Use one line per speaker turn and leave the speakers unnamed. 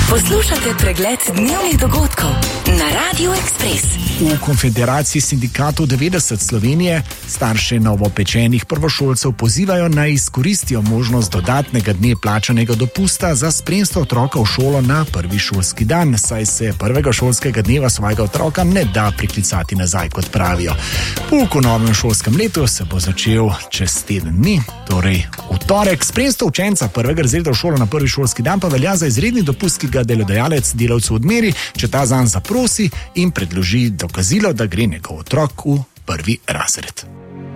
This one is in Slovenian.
Poslušate pregled dnevnih dogodkov na Radio Ekspres.
V Konfederaciji sindikatov 90 Slovenije starše novopečenih prvošolcev pozivajo naj izkoristijo možnost dodatnega dne plačanega dopusta za spremstvo otroka v šolo na prvi šolski dan, saj se prvega šolskega dneva svojega otroka ne da priklicati nazaj, kot pravijo. Pouk v novem šolskem letu se bo začel čez teden dni, torej v torek. Spremstvo učenca prvega razreda v šolo na prvi šolski dan pa velja za izredni dopust, ki ga delodajalec delavcu odmeri, če ta zanj zaprosi in predloži dokazilo, da gre njegov otrok v prvi razred.